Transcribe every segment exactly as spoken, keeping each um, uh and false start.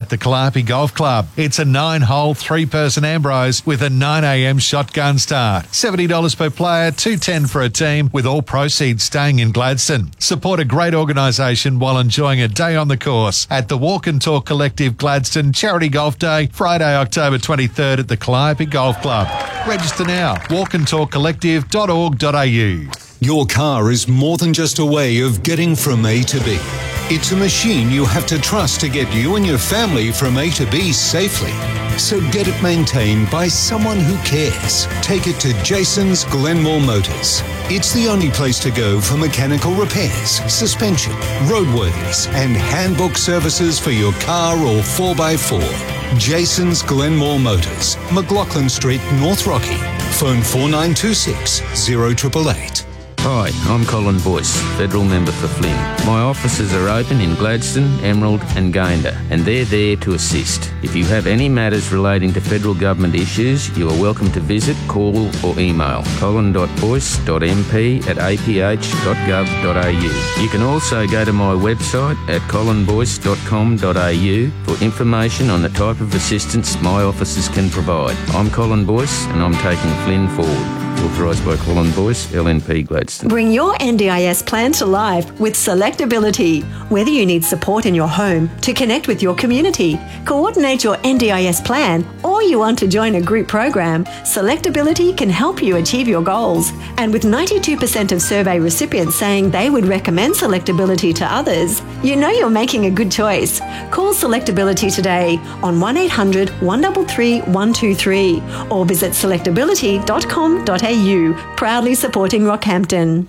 at the Calliope Golf Club. It's a nine-hole, three-person Ambrose with a nine a m shotgun start. seventy dollars per player, two hundred ten dollars for a team, with all proceeds staying in Gladstone. Support a great organisation while enjoying a day on the course at the Walk and Talk Collective Gladstone Charity Golf Day, Friday, October twenty-third at the Calliope Golf Club. Register now. walk and talk collective dot org dot a u. Your car is more than just a way of getting from A to B. It's a machine you have to trust to get you and your family from A to B safely. So get it maintained by someone who cares. Take it to Jason's Glenmore Motors. It's the only place to go for mechanical repairs, suspension, roadworthiness, and handbook services for your car or four by four. Jason's Glenmore Motors, McLaughlin Street, North Rocky. Phone four nine two six, zero eight eight eight. Hi, I'm Colin Boyce, Federal Member for Flynn. My offices are open in Gladstone, Emerald and Gayndah, and they're there to assist. If you have any matters relating to federal government issues, you are welcome to visit, call or email colin dot boyce dot m p at a p h dot gov dot a u. You can also go to my website at colin boyce dot com dot a u for information on the type of assistance my offices can provide. I'm Colin Boyce and I'm taking Flynn forward. Authorised by Colin Boyce, L N P Gladstone. Bring your N D I S plan to life with Selectability. Whether you need support in your home, to connect with your community, coordinate your N D I S plan, or you want to join a group program, Selectability can help you achieve your goals. And with ninety-two percent of survey recipients saying they would recommend Selectability to others, you know you're making a good choice. Call Selectability today on one eight hundred, one three three, one two three or visit selectability dot com dot a u, proudly supporting Rockhampton.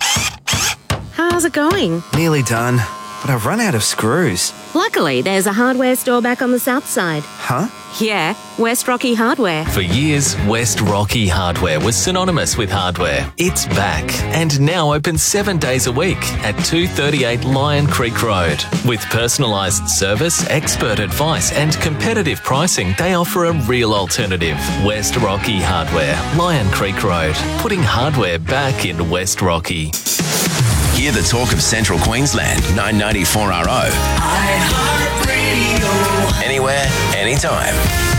How's it going? Nearly done, but I've run out of screws. Luckily, there's a hardware store back on the south side. Huh? Yeah, West Rocky Hardware. For years, West Rocky Hardware was synonymous with hardware. It's back and now open seven days a week at two thirty-eight Lion Creek Road. With personalised service, expert advice and competitive pricing, they offer a real alternative. West Rocky Hardware, Lion Creek Road, putting hardware back in West Rocky. Hear the talk of Central Queensland, nine ninety-four R O. iHeartRadio. Anywhere, anytime.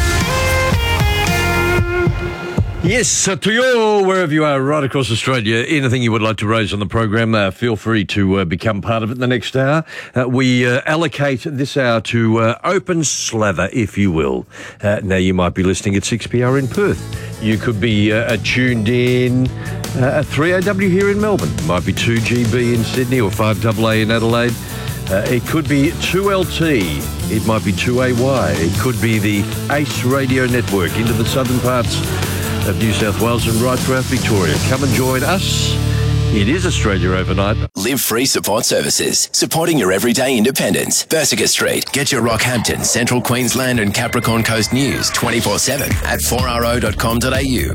Yes, uh, to you, wherever you are, right across Australia, anything you would like to raise on the program, uh, feel free to uh, become part of it in the next hour. Uh, we uh, allocate this hour to uh, Open Slather, if you will. Uh, now, you might be listening at six p r in Perth. You could be uh, tuned in uh, at three A W here in Melbourne. It might be two G B in Sydney or five A A in Adelaide. Uh, it could be two L T. It might be two A Y. It could be the ACE Radio Network into the southern parts of New South Wales and right throughout Victoria. Come and join us. It is Australia Overnight. Live Free Support Services, supporting your everyday independence. Bersica Street. Get your Rockhampton, Central Queensland and Capricorn Coast news twenty-four seven at four r o dot com dot a u.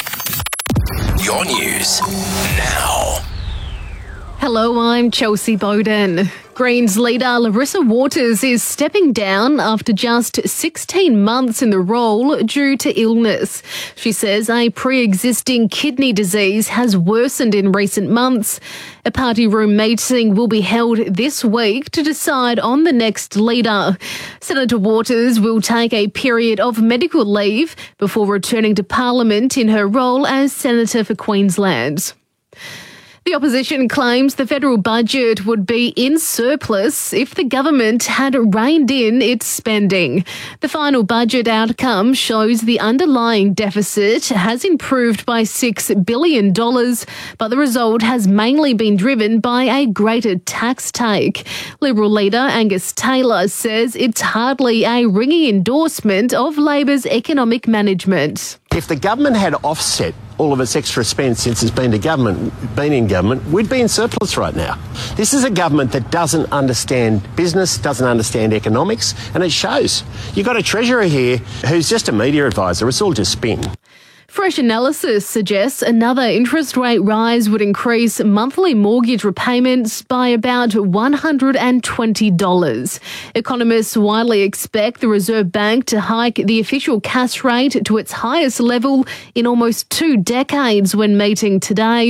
Your news now. Hello, I'm Chelsea Bowden. Greens leader Larissa Waters is stepping down after just sixteen months in the role due to illness. She says a pre-existing kidney disease has worsened in recent months. A party room meeting will be held this week to decide on the next leader. Senator Waters will take a period of medical leave before returning to Parliament in her role as Senator for Queensland. The opposition claims the federal budget would be in surplus if the government had reined in its spending. The final budget outcome shows the underlying deficit has improved by six billion dollars, but the result has mainly been driven by a greater tax take. Liberal leader Angus Taylor says it's hardly a ringing endorsement of Labor's economic management. If the government had offset all of its extra spend since it's been to government, been in government, we'd be in surplus right now. This is a government that doesn't understand business, doesn't understand economics, and it shows. You've got a treasurer here who's just a media advisor. It's all just spin. Fresh analysis suggests another interest rate rise would increase monthly mortgage repayments by about one hundred twenty dollars. Economists widely expect the Reserve Bank to hike the official cash rate to its highest level in almost two decades when meeting today.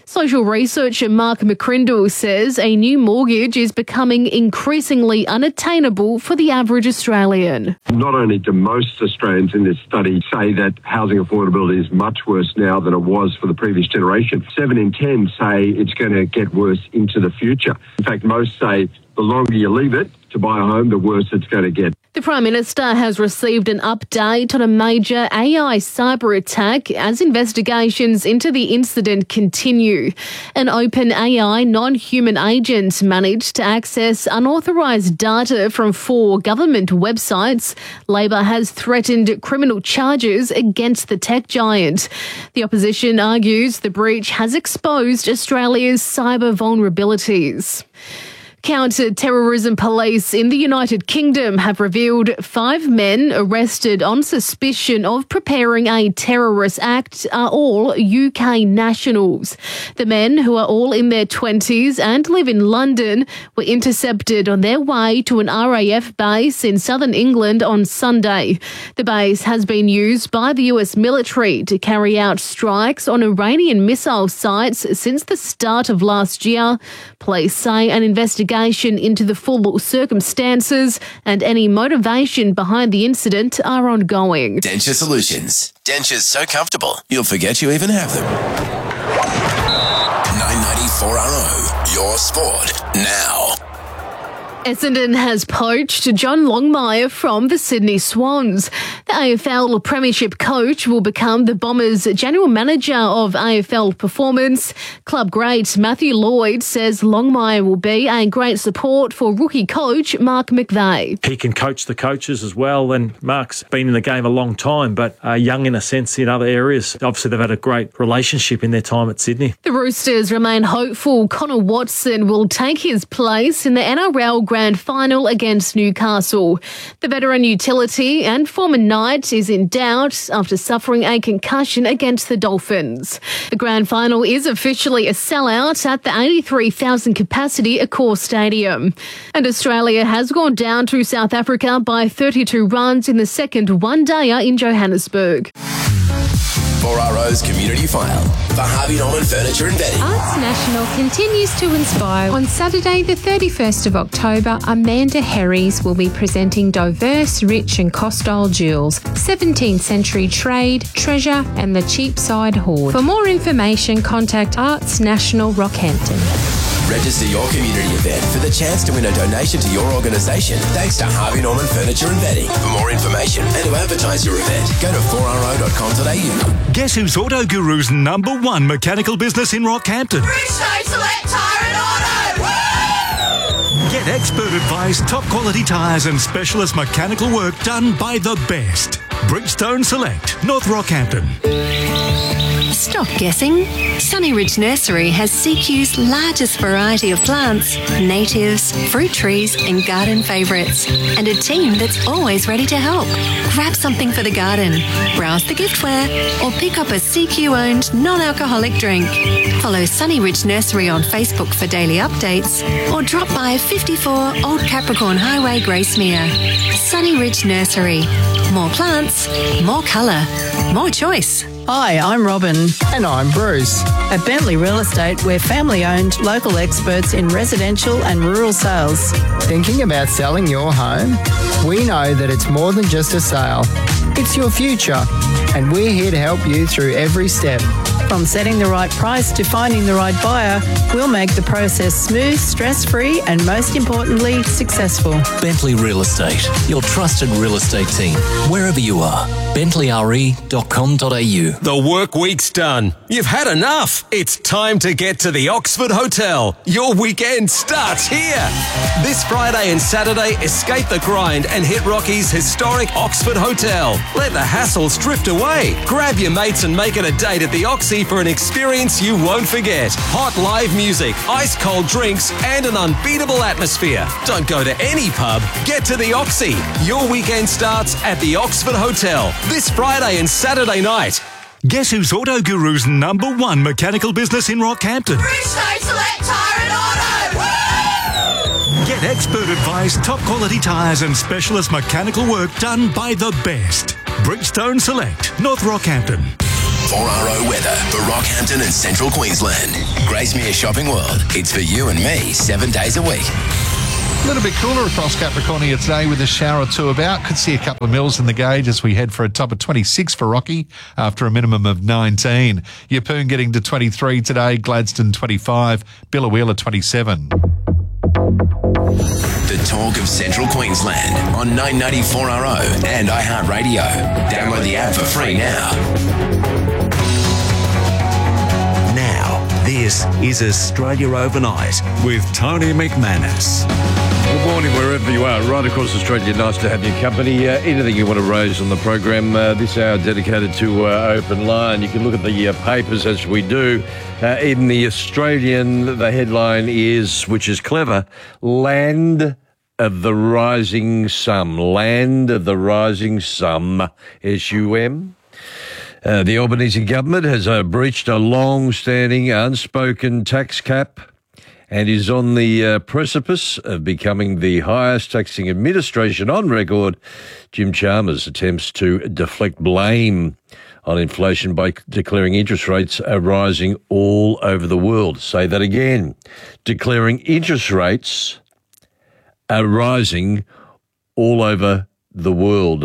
Social researcher Mark McCrindle says a new mortgage is becoming increasingly unattainable for the average Australian. Not only do most Australians in this study say that housing affordability is much worse now than it was for the previous generation, seven in ten say it's going to get worse into the future. In fact, most say the longer you leave it to buy a home, the worse it's going to get. The Prime Minister has received an update on a major A I cyber attack as investigations into the incident continue. An open A I non-human agent managed to access unauthorised data from four government websites. Labor has threatened criminal charges against the tech giant. The opposition argues the breach has exposed Australia's cyber vulnerabilities. Counter-terrorism police in the United Kingdom have revealed five men arrested on suspicion of preparing a terrorist act are all U K nationals. The men, who are all in their twenties and live in London, were intercepted on their way to an R A F base in southern England on Sunday. The base has been used by the U S military to carry out strikes on Iranian missile sites since the start of last year. Police say an investigation into the full circumstances and any motivation behind the incident are ongoing. Denture Solutions. Dentures so comfortable, you'll forget you even have them. nine ninety-four R O, your sport now. Essendon has poached John Longmire from the Sydney Swans. The A F L Premiership coach will become the Bombers' general manager of A F L performance. Club great Matthew Lloyd says Longmire will be a great support for rookie coach Mark McVeigh. He can coach the coaches as well, and Mark's been in the game a long time, but uh, young in a sense in other areas. Obviously, they've had a great relationship in their time at Sydney. The Roosters remain hopeful Connor Watson will take his place in the N R L Grand Final against Newcastle. The veteran utility and former Knight is in doubt after suffering a concussion against the Dolphins. The Grand Final is officially a sellout at the eighty-three thousand capacity Accor Stadium. And Australia has gone down to South Africa by thirty-two runs in the second one-dayer in Johannesburg. four R O's Community File for Harvey Norman Furniture and Bedding. Arts National continues to inspire. On Saturday the thirty-first of October, Amanda Herries will be presenting diverse, rich and Costile jewels, seventeenth century trade, treasure and the Cheapside hoard. For more information, contact Arts National Rockhampton. Register your community event for the chance to win a donation to your organisation thanks to Harvey Norman Furniture and Bedding. For more information and to advertise your event, go to four R O dot com dot A U. Guess who's Auto Guru's number one mechanical business in Rockhampton? Bridgestone Select Tyre and Auto! Woo! Get expert advice, top quality tyres and specialist mechanical work done by the best. Bridgestone Select, North Rockhampton. Stop guessing. Sunny Ridge Nursery has C Q's largest variety of plants, natives, fruit trees and garden favourites, and a team that's always ready to help. Grab something for the garden, browse the giftware or pick up a C Q-owned non-alcoholic drink. Follow Sunny Ridge Nursery on Facebook for daily updates or drop by fifty-four Old Capricorn Highway, Gracemere. Sunny Ridge Nursery. More plants, more colour, more choice. Hi, I'm Robin. And I'm Bruce. At Bentley Real Estate, we're family-owned, local experts in residential and rural sales. Thinking about selling your home? We know that it's more than just a sale. It's your future, and we're here to help you through every step. From setting the right price to finding the right buyer, we'll make the process smooth, stress-free, and most importantly, successful. Bentley Real Estate, your trusted real estate team, wherever you are. bentley r e dot com dot a u. The work week's done. You've had enough. It's time to get to the Oxford Hotel. Your weekend starts here. This Friday and Saturday, escape the grind and hit Rocky's historic Oxford Hotel. Let the hassles drift away. Grab your mates and make it a date at the Oxy for an experience you won't forget. Hot live music, ice cold drinks, and an unbeatable atmosphere. Don't go to any pub. Get to the Oxy. Your weekend starts at the Oxford Hotel this Friday and Saturday night. Guess who's Auto Guru's number one mechanical business in Rockhampton? Bridgestone Select Tyre and Auto! Woo! Get expert advice, top quality tyres and specialist mechanical work done by the best. Bridgestone Select, North Rockhampton. four R O weather for Rockhampton and Central Queensland. Gracemere Shopping World. It's for you and me seven days a week. A little bit cooler across Capricornia today with a shower or two about. Could see a couple of mils in the gauge as we head for a top of twenty-six for Rocky after a minimum of nineteen. Yeppoon getting to twenty-three today, Gladstone twenty-five, Billawheeler twenty-seven. The talk of Central Queensland on nine ninety-four R O and iHeartRadio. Download the app for free now. Now, this is Australia Overnight with Tony McManus. Good morning, wherever you are, right across Australia. Nice to have your company. Uh, anything you want to raise on the program uh, this hour dedicated to uh, Open Line. You can look at the uh, papers as we do. Uh, in the Australian, the headline is, which is clever, Land of the Rising Sum. Land of the Rising Sum, S U M. Uh, the Albanese government has uh, breached a long-standing unspoken tax cap and is on the uh, precipice of becoming the highest taxing administration on record. Jim Chalmers attempts to deflect blame on inflation by declaring interest rates are rising all over the world. Say that again. Declaring interest rates are rising all over the world.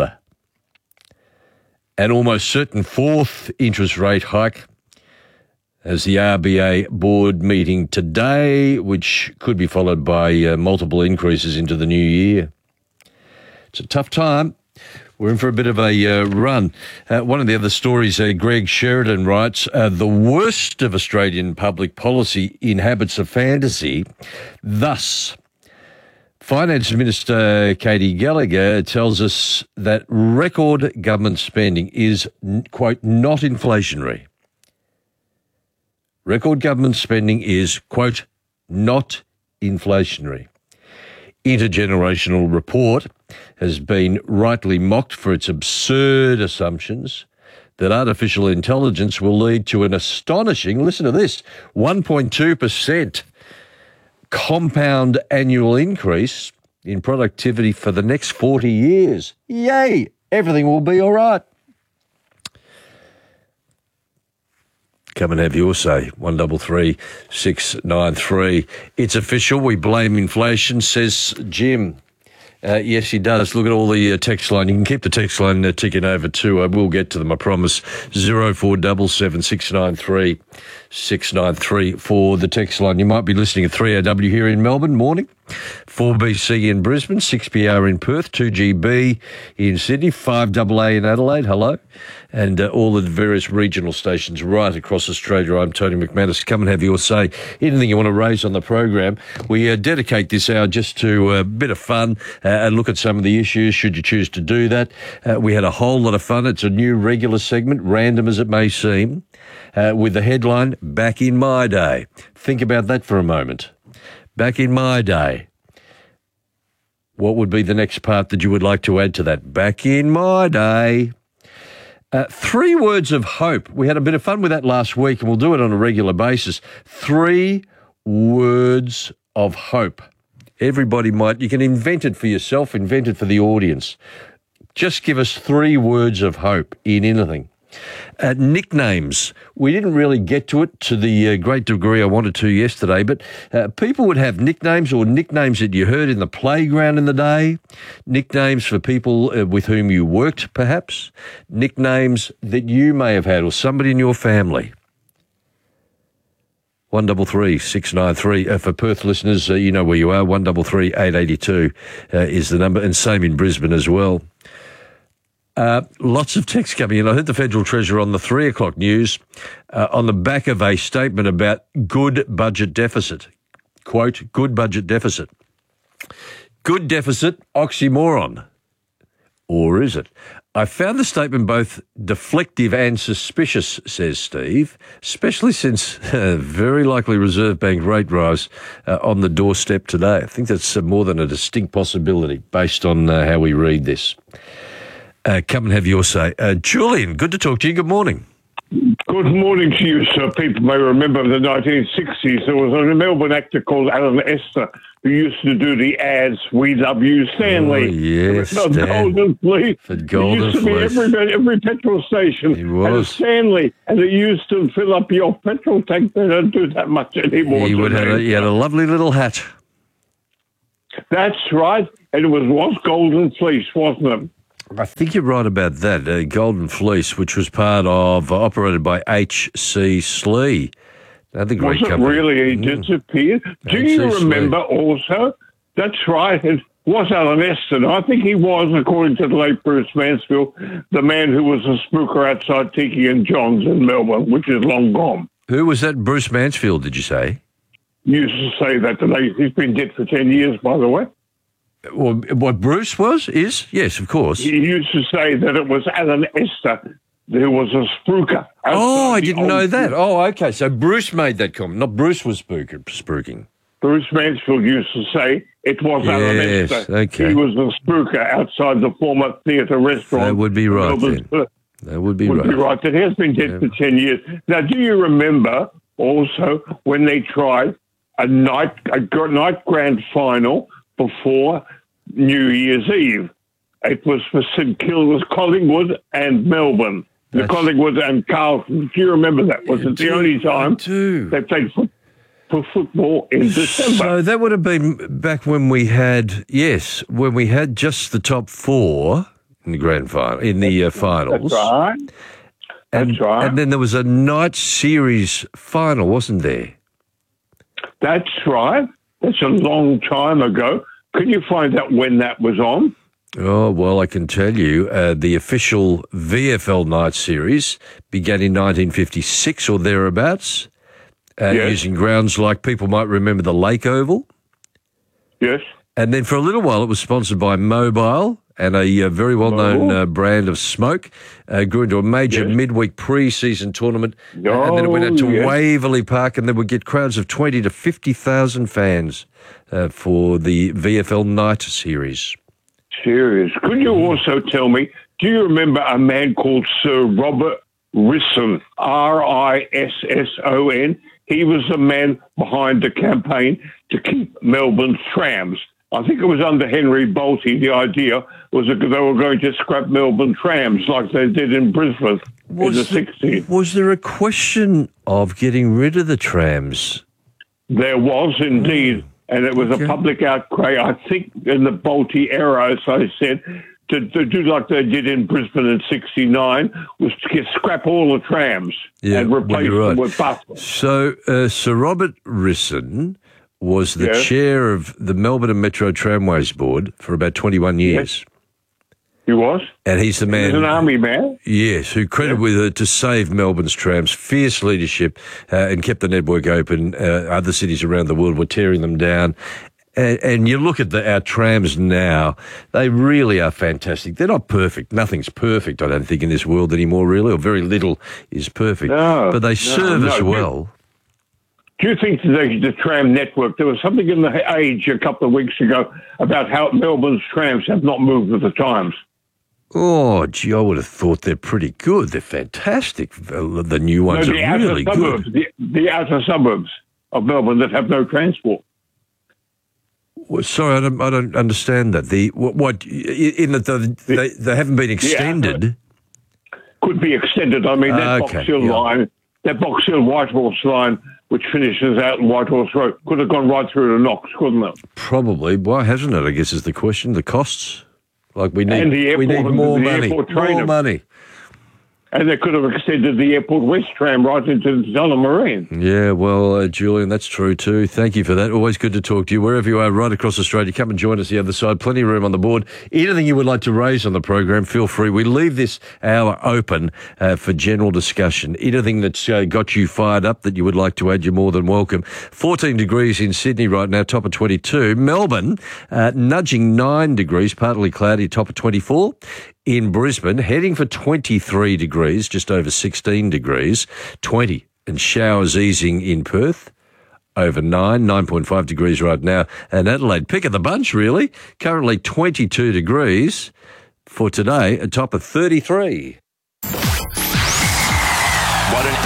An almost certain fourth interest rate hike as the R B A board meeting today, which could be followed by uh, multiple increases into the new year. It's a tough time. We're in for a bit of a uh, run. Uh, one of the other stories, uh, Greg Sheridan writes, uh, the worst of Australian public policy inhabits a fantasy. Thus, Finance Minister Katie Gallagher tells us that record government spending is, quote, not inflationary. Record government spending is, quote, not inflationary. Intergenerational Report has been rightly mocked for its absurd assumptions that artificial intelligence will lead to an astonishing, listen to this, one point two percent compound annual increase in productivity for the next forty years. Yay! Everything will be all right. Come and have your say. One double three six nine three. It's official. We blame inflation, says Jim. Uh, yes, he does. Look at all the uh, text line. You can keep the text line uh, ticking over too. I will get to them, I promise. Zero four seven seven six nine three six nine three for the text line. You might be listening at three A W here in Melbourne. Morning. four B C in Brisbane. six P R in Perth. two G B in Sydney. five A A in Adelaide. Hello. And uh, all the various regional stations right across Australia. I'm Tony McManus. Come and have your say. Anything you want to raise on the program. We uh, dedicate this hour just to a bit of fun uh, and look at some of the issues, should you choose to do that. Uh, we had a whole lot of fun. It's a new regular segment, random as it may seem, uh, with the headline, Back in My Day. Think about that for a moment. Back in my day. What would be the next part that you would like to add to that? Back in my day. Uh, three words of hope. We had a bit of fun with that last week, and we'll do it on a regular basis. Three words of hope. Everybody might, you can invent it for yourself, invent it for the audience. Just give us three words of hope in anything. Uh, nicknames. We didn't really get to it to the uh, great degree I wanted to yesterday, but uh, people would have nicknames or nicknames that you heard in the playground in the day, nicknames for people uh, with whom you worked, perhaps, nicknames that you may have had or somebody in your family. One double three six nine three uh, for Perth listeners. Uh, you know where you are. One double three eight eighty two uh, is the number, and same in Brisbane as well. Uh, lots of text coming in. I heard the Federal Treasurer on the three o'clock news uh, on the back of a statement about good budget deficit. Quote, good budget deficit. Good deficit, oxymoron. Or is it? I found the statement both deflective and suspicious, says Steve, especially since uh, very likely Reserve Bank rate rise uh, on the doorstep today. I think that's uh, more than a distinct possibility based on uh, how we read this. Uh, come and have your say. Uh, Julian, good to talk to you. Good morning. Good morning to you, sir. People may remember the nineteen sixties. There was a Melbourne actor called Alan Esther who used to do the ads, "We love you, Stanley." Oh, yes, For Stan. Golden Fleece. For Golden It used to Fleece. be every, every petrol station He had a was. Stanley, and it used to fill up your petrol tank. They don't do that much anymore. He do would have. A, they? he had a lovely little hat. That's right. And it was, was Golden Fleece, wasn't it? I think you're right about that. Uh, Golden Fleece, which was part of, uh, operated by H C Slee. Another great Was it company. really? He Mm. disappeared. Do H C you Slee. remember also? That's right. It was Alan Eston. I think he was, according to the late Bruce Mansfield, the man who was a spooker outside Tiki and John's in Melbourne, which is long gone. Who was that? Bruce Mansfield, did you say? He used to say that today. He's been dead for ten years, by the way. Well, what Bruce was, is? Yes, of course. He used to say that it was Alan Esther who was a spooker. Oh, I the didn't old- know that. Oh, okay. So Bruce made that comment. Not Bruce was spooker, spooking. Bruce Mansfield used to say it was Alan Yes, Esther. okay. He was a spooker outside the former theatre restaurant. That would be right Melbourne's- then. That would be would right. be right. It has been dead for ten years. Now, do you remember also when they tried a night a gr- night grand final before New Year's Eve? It was for St Kilda's, Collingwood and Melbourne. The That's- Collingwood and Carlton. Do you remember that? Was I it the do, only time I do. they played foot for football in December? So that would have been back when we had, yes, when we had just the top four in the grand final, in the uh, finals. That's right. And, That's right. And then there was a night series final, wasn't there? That's right. That's a long time ago. Can you find out when that was on? Oh, well, I can tell you, uh, the official V F L night series began in nineteen fifty-six or thereabouts, uh, Yes. using grounds like people might remember the Lake Oval. Yes. And then for a little while, it was sponsored by Mobile and a uh, very well-known uh, brand of smoke. Uh, grew into a major Yes. midweek pre-season tournament, uh, and then it went out to Oh, yes. Waverley Park, and they would get crowds of twenty to fifty thousand fans uh, for the V F L Night Series. Serious. Could you also tell me, do you remember a man called Sir Robert Risson, R I S S O N? He was the man behind the campaign to keep Melbourne's trams. I think it was under Henry Bolte. The idea was that they were going to scrap Melbourne trams like they did in Brisbane in the there- sixties. Was there a question of getting rid of the trams? There was indeed, and it was Okay. a public outcry, I think, in the Bolte era, as I said, to, to do like they did in Brisbane in sixty-nine, was to get, scrap all the trams Yeah, and well, replace you're them right. with buses. So, uh, Sir Robert Risson was the Yes. chair of the Melbourne and Metro Tramways Board for about twenty-one years. He was? And he's the man. He's an army man. Yes, who credited with it to save Melbourne's trams. Fierce leadership uh, and kept the network open. Uh, other cities around the world were tearing them down. And, and you look at the, our trams now, they really are fantastic. They're not perfect. Nothing's perfect, I don't think, in this world anymore, really, or very little is perfect. No, but they no, serve no. us Do- well. Do you think the, the tram network, there was something in the Age a couple of weeks ago about how Melbourne's trams have not moved with the times? Oh, gee, I would have thought they're pretty good. They're fantastic. Uh, The new ones no, the are really outer suburbs, good. the, the outer suburbs of Melbourne that have no transport. Well, sorry, I don't, I don't understand that. The what, what in that the, they, they haven't been extended. Could be extended. I mean, that Ah, Box okay, Hill yeah. line, that Box Hill White Horse line, which finishes out in White Horse Road, could have gone right through to Knox, couldn't it? Probably. Why hasn't it? I guess is the question. The costs. Like we need, And the we need airport- more the money. airport More trainer. money. And they could have extended the Airport West tram right into the Tullamarine. Yeah, well, uh, Julian, that's true too. Thank you for that. Always good to talk to you. Wherever you are, right across Australia, come and join us the other side. Plenty of room on the board. Anything you would like to raise on the program, feel free. We leave this hour open uh, for general discussion. Anything that's uh, got you fired up that you would like to add, you're more than welcome. fourteen degrees in Sydney right now, top of twenty-two. Melbourne, uh, nudging nine degrees, partly cloudy, top of twenty-four. In Brisbane, heading for twenty-three degrees, just over sixteen degrees, twenty, and showers easing in Perth, over nine, nine point five degrees right now, and Adelaide, pick of the bunch really, currently twenty-two degrees for today, a top of thirty-three. What an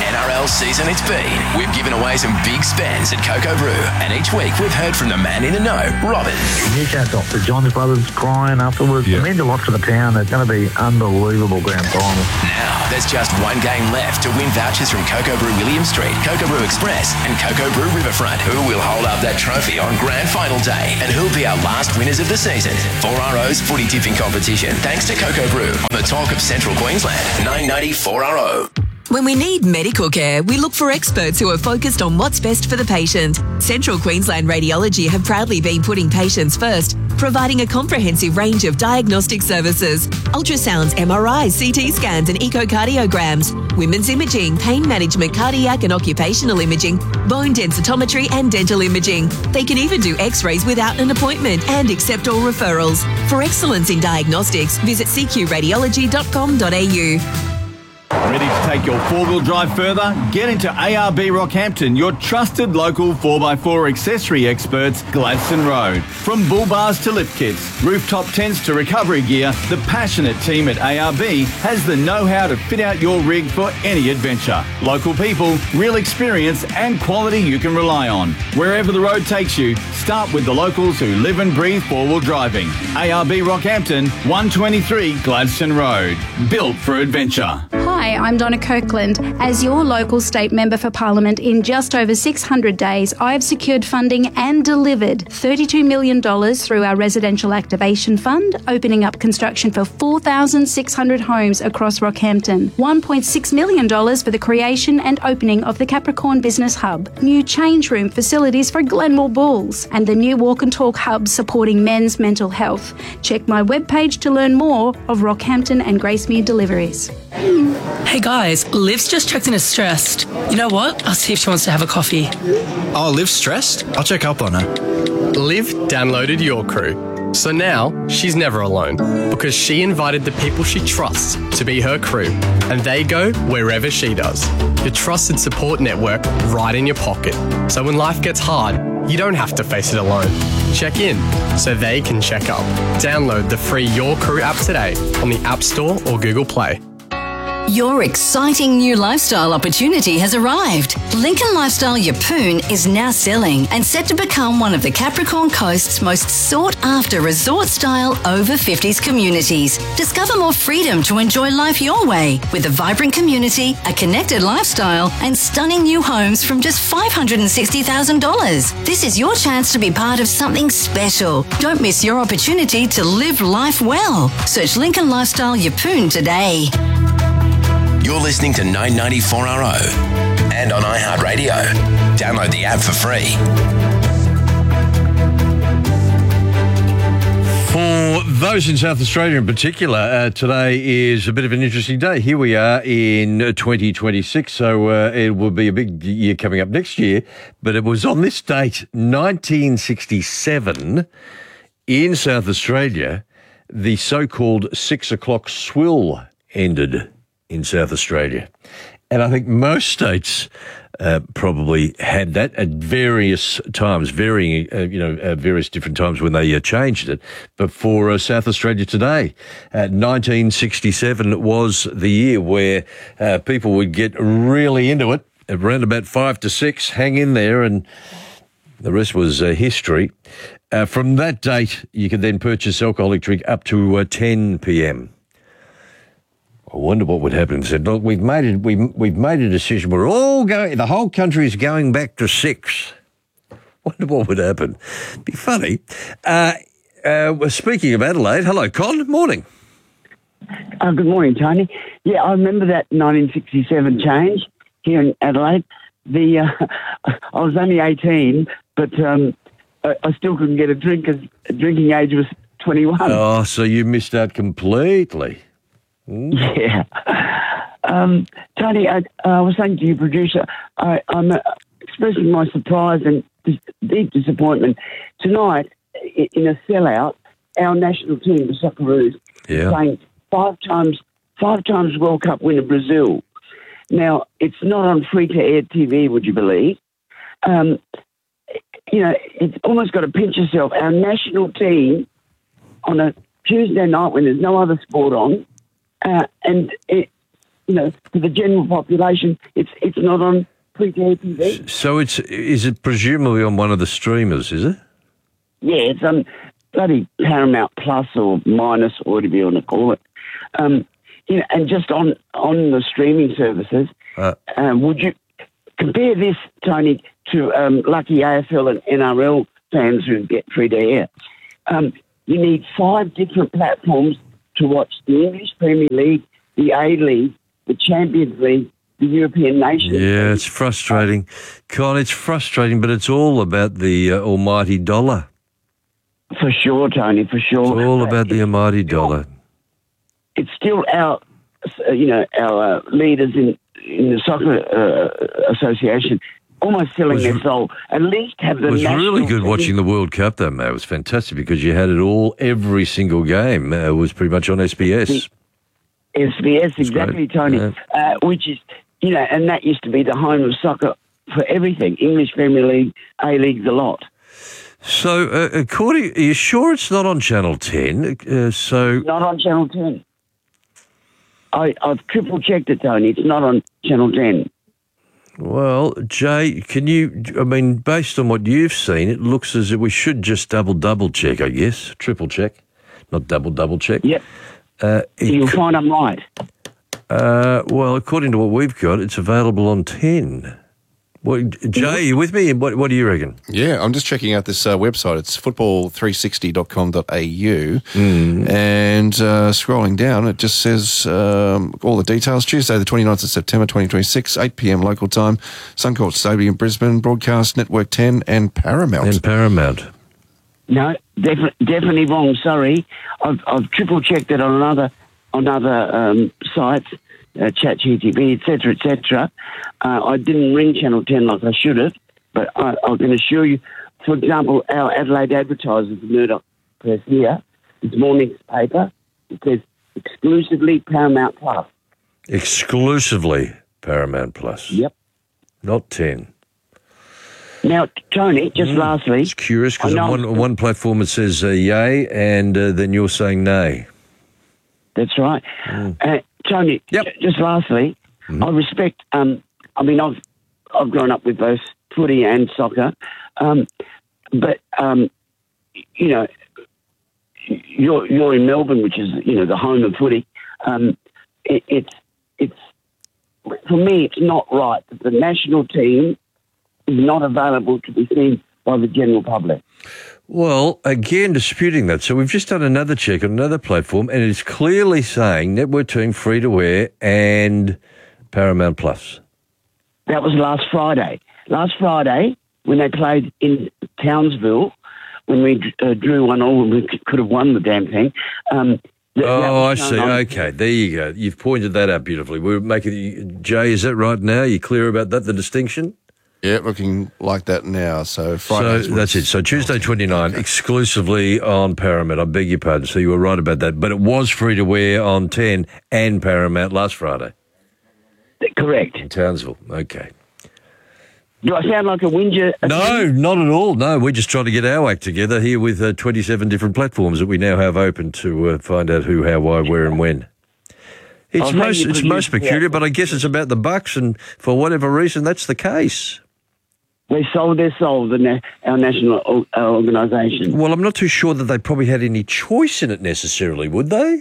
N R L season it's been. We've given away some big spends at Coco Brew, and each week we've heard from the man in the know, Robin. Newcastle, the Johns brothers crying afterwards. Yeah. It means a lot to the town. It's going to be unbelievable grand final. Now, there's just one game left to win vouchers from Coco Brew William Street, Coco Brew Express, and Coco Brew Riverfront. Who will hold up that trophy on grand final day, and who'll be our last winners of the season? four R O's footy tipping competition, thanks to Coco Brew on the talk of Central Queensland, nine ninety four R O. When we need medical care, we look for experts who are focused on what's best for the patient. Central Queensland Radiology have proudly been putting patients first, providing a comprehensive range of diagnostic services: ultrasounds, M R Is, C T scans and echocardiograms, women's imaging, pain management, cardiac and occupational imaging, bone densitometry and dental imaging. They can even do x-rays without an appointment and accept all referrals. For excellence in diagnostics, visit c q radiology dot com dot a u. Ready to take your four-wheel drive further? Get into A R B Rockhampton, your trusted local four by four accessory experts, Gladstone Road. From bull bars to lift kits, rooftop tents to recovery gear, the passionate team at A R B has the know-how to fit out your rig for any adventure. Local people, real experience and quality you can rely on. Wherever the road takes you, start with the locals who live and breathe four-wheel driving. A R B Rockhampton, one twenty-three Gladstone Road. Built for adventure. Hi, I'm Donna Kirkland. As your local state member for Parliament, in just over six hundred days, I have secured funding and delivered thirty-two million dollars through our Residential Activation Fund, opening up construction for four thousand six hundred homes across Rockhampton, one point six million dollars for the creation and opening of the Capricorn Business Hub, new change room facilities for Glenmore Bulls, and the new Walk and Talk Hub supporting men's mental health. Check my webpage to learn more of Rockhampton and Gracemere deliveries. Hey guys, Liv's just checked in as stressed. You know what? I'll see if she wants to have a coffee. Oh, Liv's stressed? I'll check up on her. Liv downloaded Your Crew. So now she's never alone because she invited the people she trusts to be her crew, and they go wherever she does. Your trusted support network right in your pocket. So when life gets hard, you don't have to face it alone. Check in so they can check up. Download the free Your Crew app today on the App Store or Google Play. Your exciting new lifestyle opportunity has arrived. Lincoln Lifestyle Yeppoon is now selling and set to become one of the Capricorn Coast's most sought-after resort-style over fifties communities. Discover more freedom to enjoy life your way with a vibrant community, a connected lifestyle and stunning new homes from just five hundred sixty thousand dollars. This is your chance to be part of something special. Don't miss your opportunity to live life well. Search Lincoln Lifestyle Yeppoon today. You're listening to nine ninety-four R O and on iHeartRadio. Download the app for free. For those in South Australia in particular, uh, today is a bit of an interesting day. Here we are in twenty twenty-six, so uh, it will be a big year coming up next year. But it was on this date, nineteen sixty-seven, in South Australia, the so-called six o'clock swill ended in South Australia. And I think most states uh, probably had that at various times, varying, uh, you know, uh, various different times when they uh, changed it. But for uh, South Australia today, uh, nineteen sixty-seven was the year where uh, people would get really into it. Around about five to six, hang in there, and the rest was uh, history. Uh, from that date, you could then purchase alcoholic drink up to uh, ten p.m. I wonder what would happen. Said, look, we've made it. We we've made a decision. We're all going. The whole country is going back to six. Wonder what would happen. Be funny. Uh, uh, speaking of Adelaide, hello, Con. Morning. Uh, good morning, Tony. Yeah, I remember that nineteen sixty-seven change here in Adelaide. The uh, I was only eighteen, but um, I, I still couldn't get a drink because drinking age was twenty-one. Oh, so you missed out completely. Yeah. Um, Tony, I, uh, I was saying to your producer, I, I'm uh, expressing my surprise and dis- deep disappointment. Tonight, i- in a sellout, our national team, the Socceroos, yeah. playing five times, five times World Cup winner Brazil. Now, it's not on free-to-air T V, would you believe? Um, you know, it's almost got to pinch yourself. Our national team on a Tuesday night when there's no other sport on, Uh, and it, you know, for the general population, it's it's not on free-to-air T V. So it's is it presumably on one of the streamers, is it? Yeah, it's on bloody Paramount Plus or Minus, or whatever you want to call it. Um, you know, and just on, on the streaming services, Uh, um, would you compare this, Tony, to um, lucky A F L and N R L fans who get free-to-air? Um, you need five different platforms to watch the English Premier League, the A-League, the Champions League, the European Nations. Yeah, it's frustrating. Con, it's frustrating, but it's all about the uh, almighty dollar. For sure, Tony, for sure. It's all about the almighty dollar. It's still our, uh, you know, our uh, leaders in, in the Soccer uh, Association almost selling their soul. At least have the It was national really good team. watching the World Cup, though, mate. It was fantastic because you had it all, every single game uh, was pretty much on S B S. S B S, exactly, great. Tony. Yeah. Uh, which is, you know, and that used to be the home of soccer for everything. English Premier League, A-League, the lot. So, uh, according, are you sure it's not on Channel ten? Uh, so, Not on Channel ten. I, I've triple checked it, Tony. It's not on Channel ten. well, Jay, can you? I mean, based on what you've seen, it looks as if we should just double double check. I guess triple check, not double double check. Yep. Uh, it You'll could- find I'm right. Uh, well, according to what we've got, it's available on ten. What, Jay, you with me? What, what do you reckon? Yeah, I'm just checking out this uh, website. It's football three sixty dot com dot a u. Mm. And uh, scrolling down, it just says um, all the details. Tuesday, the twenty-ninth of September, twenty twenty-six, eight p.m. local time, Suncourt Stadium, Brisbane, Broadcast Network ten and Paramount. And Paramount. No, defi- definitely wrong. Sorry, I've, I've triple checked it on another on other um, sites, uh, ChatGPT, et cetera, et cetera. Uh, I didn't ring Channel ten like I should have, but I, I can assure you, for example, our Adelaide Advertisers, the Murdoch Press here, this morning's paper, it says exclusively Paramount Plus. Exclusively Paramount Plus. Yep. Not ten. Now, Tony, just Mm. lastly, It's curious because I on know- one, one platform it says uh, yay, and uh, then you're saying nay. That's right. Uh, Tony, j- just lastly, I respect, um, I mean, I've I've grown up with both footy and soccer, um, but, um, you know, you're, you're in Melbourne, which is, you know, the home of footy. Um, it, it's, it's, for me, it's not right that the national team is not available to be seen by the general public. Well, again, disputing that. So we've just done another check on another platform, and it's clearly saying Network Team free to air and Paramount Plus. That was last Friday. Last Friday, when they played in Townsville, when we uh, drew one all and we c- could have won the damn thing. Um, th- that Oh, I was shown see. on- Okay, there you go. You've pointed that out beautifully. We're making Jay. Is that right now? You clear about that? The distinction? Yeah, looking like that now. So Friday. So that's it. So Tuesday twenty-nine, exclusively on Paramount. I beg your pardon. So you were right about that. But it was free to wear on ten and Paramount last Friday. Correct. In Townsville. Okay. Do I sound like a whinger? No, not at all. No, we're just trying to get our act together here with uh, twenty-seven different platforms that we now have open to uh, find out who, how, why, where and when. It's I'll most tell you it's for most you- peculiar, but I guess it's about the Bucks, and for whatever reason, that's the case. They sold their soul, the na- our national o- uh, organisation. Well, I'm not too sure that they probably had any choice in it necessarily, would they?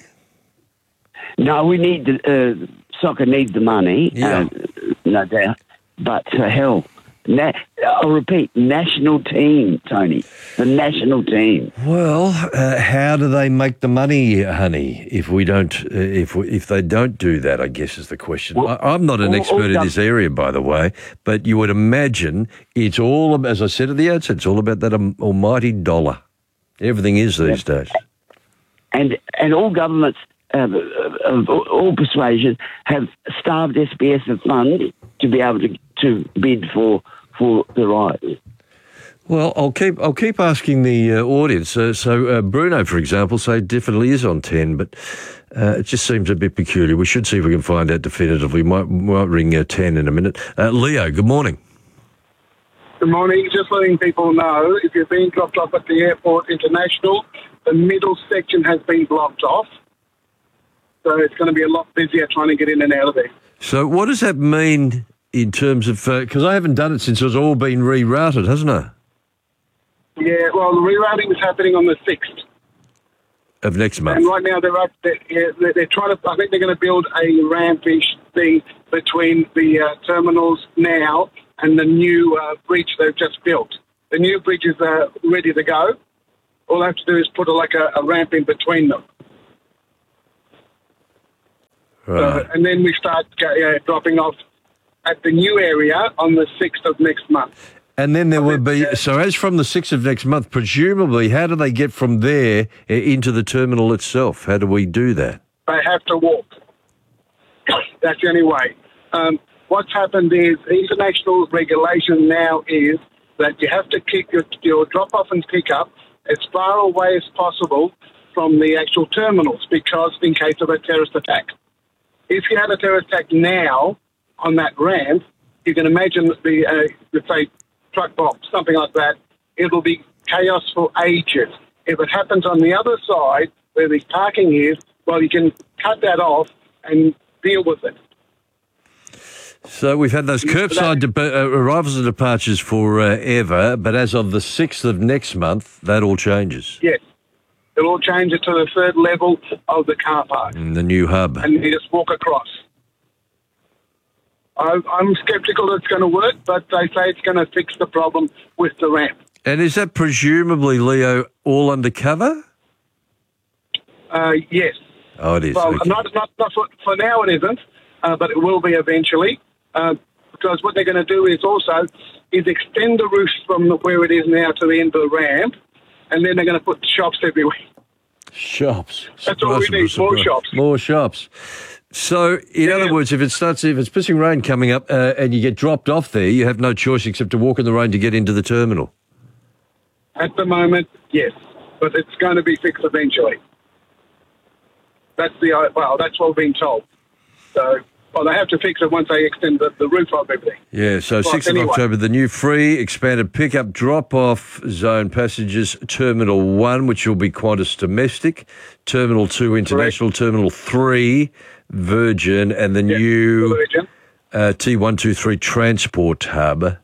No, we need the, uh, soccer needs the money, Yeah. uh, no doubt. But uh, hell, na- I'll repeat, national team, Tony, the national team. Well, uh, how do they make the money, honey? If we don't, uh, if we, if they don't do that, I guess is the question. I, I'm not an all- expert all in this area, by the way, but you would imagine it's all, ab- as I said at the outset, it's all about that um, almighty dollar. Everything is these days. And and all governments uh, of all persuasions have starved S B S of funds to be able to, to bid for for the rights. Well, I'll keep I'll keep asking the uh, audience. Uh, so uh, Bruno, for example, say definitely is on ten, but uh, it just seems a bit peculiar. We should see if we can find out definitively. We might might ring uh, ten in a minute. Uh, Leo, good morning. Good morning. Just letting people know, if you're being dropped off at the airport international, the middle section has been blocked off. So it's going to be a lot busier trying to get in and out of there. So what does that mean in terms of, because uh, I haven't done it since it's all been rerouted, hasn't it? Yeah, well, the rerouting is happening on the sixth. Of next month. And right now they're up, they're, yeah, they're, they're trying to, I think they're going to build a rampish thing between the uh, terminals now and the new uh, bridge they've just built. The new bridge is uh, ready to go. All they have to do is put a, like a, a ramp in between them. Right. Uh, and then we start uh, dropping off at the new area on the sixth of next month. And then there will be, so as from the sixth of next month, presumably, how do they get from there uh, into the terminal itself? How do we do that? They have to walk. That's the only way. Um, what's happened is international regulation now is that you have to keep your, your drop-off and pick-up as far away as possible from the actual terminals because in case of a terrorist attack. If you had a terrorist attack now on that ramp, you can imagine the, uh, let's say, truck bomb, something like that, it'll be chaos for ages. If it happens on the other side, where the parking is, well, you can cut that off and deal with it. So we've had those curbside de- uh, arrivals and departures forever, but as of the sixth of next month, that all changes. Yes. It'll all change it to the third level of the car park. In the new hub. And you just walk across. I, I'm sceptical it's going to work, but they say it's going to fix the problem with the ramp. And is that presumably, Leo, all undercover? Uh, yes. Oh, it is. Well, okay. not, not, not for, for now it isn't, uh, but it will be eventually. Uh, because what they're going to do is also is extend the route from the, where it is now to the end of the ramp, and then they're going to put shops everywhere. Shops. That's all we need, more shops. More shops. So, in yeah. other words, if it starts, if it's pissing rain coming up uh, and you get dropped off there, you have no choice except to walk in the rain to get into the terminal. At the moment, yes, but it's going to be fixed eventually. That's the well, that's what we've been told. So, well, they have to fix it once they extend the, the roof of everything. Yeah, so but sixth anyway. of October, the new free expanded pickup drop-off zone passengers, Terminal one, which will be Qantas Domestic, Terminal two International, Correct. Terminal three Virgin, and the yep, new uh, T one two three Transport Hub. Wow.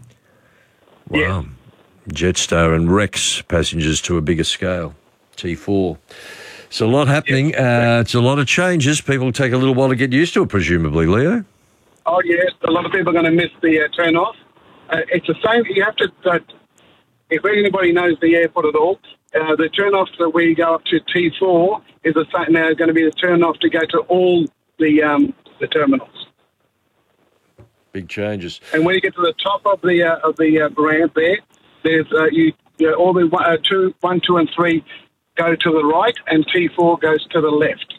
Yes. Jetstar and Rex passengers to a bigger scale, T four. It's a lot happening. Yes. Uh, it's a lot of changes. People take a little while to get used to it, presumably, Leo. Oh, yes. A lot of people are going to miss the uh, turn-off. Uh, it's the same. You have to, uh, if anybody knows the airport at all, uh, the turn-off that we go up to T four is the same, now going to be the turn-off to go to all the um, the terminals. Big changes. And when you get to the top of the uh, of the uh, ramp there, there's uh, you, you know, all the one, uh, two, one, two, and three go to the right, and T four goes to the left.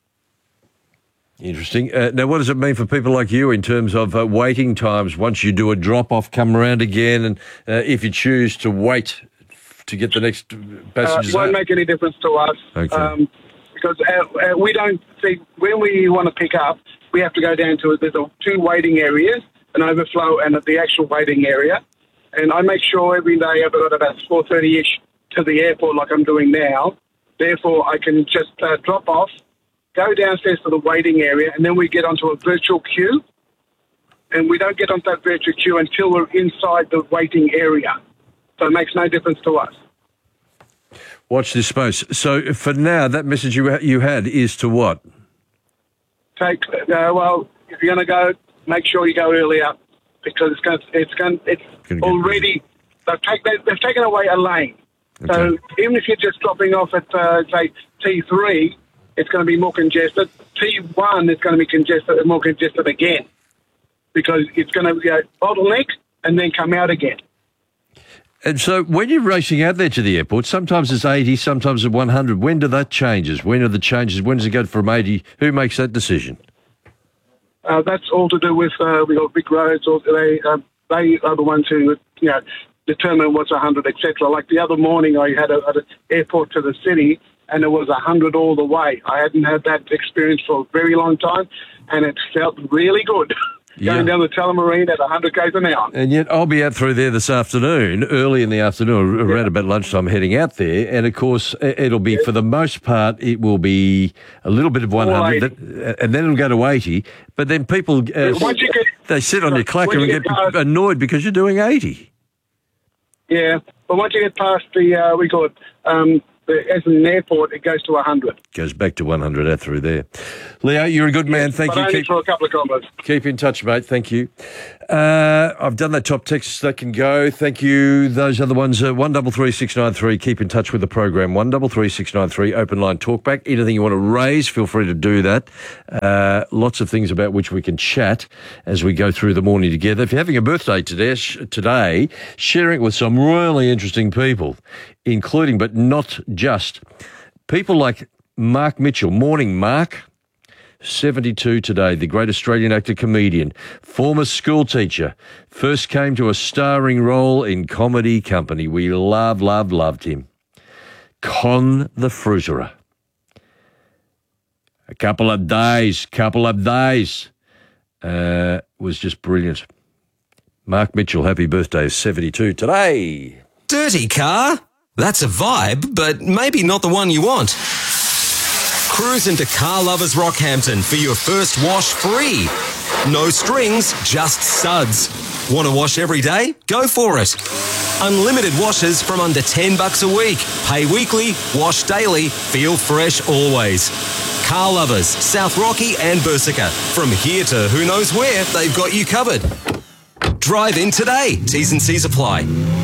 Interesting. Uh, now, what does it mean for people like you in terms of uh, waiting times once you do a drop-off, come around again, and uh, if you choose to wait to get the next passengers uh, it won't out? make any difference to us. Okay. Um, because uh, uh, we don't see, when we want to pick up, we have to go down to, there's a, two waiting areas, an overflow and the actual waiting area. And I make sure every day I've got about four thirty-ish to the airport like I'm doing now. Therefore, I can just uh, drop off, go downstairs to the waiting area, and then we get onto a virtual queue. And we don't get onto that virtual queue until we're inside the waiting area. So it makes no difference to us. Watch this space. So for now, that message you you had is to what? Take uh, well, if you're going to go, make sure you go earlier because it's going. It's going. It's already they've, take, they've, they've taken away a lane. Okay. So even if you're just dropping off at uh, say T three, it's going to be more congested. T one is going to be congested, more congested again because it's going to go bottleneck and then come out again. And so when you're racing out there to the airport, sometimes it's eighty, sometimes it's one hundred. When do that changes? When are the changes? When does it go from eighty? Who makes that decision? Uh, that's all to do with uh, we got big roads. Or they uh, they are the ones who you know determine what's one hundred, et cetera. Like the other morning, I had a, at an airport to the city, and it was one hundred all the way. I hadn't had that experience for a very long time, and it felt really good. going Yeah. down the Tullamarine at one hundred k's an hour. And yet I'll be out through there this afternoon, early in the afternoon, around about lunchtime, heading out there. And, of course, i- it'll be, for the most part, it will be a little bit of one hundred, that- and then it'll go to eighty. But then people, uh, Once you get- they sit on your clacker when and you get get past- annoyed because you're doing eighty. Yeah, but once you get past the, uh, we call it, um, the Essendon Airport, it goes to one hundred. Goes back to one hundred out through there. Leo, you're a good man. Thank but you. only Keep, for a couple of kilometres. keep in touch, mate. Thank you. Uh, I've done that top text that can go. Thank you. Those other ones, uh, one double three six nine three. Keep in touch with the program. One double three six nine three. Open line talkback. Anything you want to raise, feel free to do that. Uh, lots of things about which we can chat as we go through the morning together. If you're having a birthday today, sh- today, sharing it with some really interesting people, including but not just people like Mark Mitchell. Morning, Mark. seventy-two today, the great Australian actor, comedian, former school teacher, first came to a starring role in Comedy Company. We love, love, loved him. Con the Fruiterer. A couple of days, couple of days. Uh, was just brilliant. Mark Mitchell, happy birthday, seventy-two today. Dirty car? That's a vibe, but maybe not the one you want. Cruise into Car Lovers Rockhampton for your first wash free. No strings, just suds. Want to wash every day? Go for it. Unlimited washes from under ten bucks a week. Pay weekly, wash daily, feel fresh always. Car Lovers, South Rocky and Bersica. From here to who knows where, they've got you covered. Drive in today. T's and C's apply.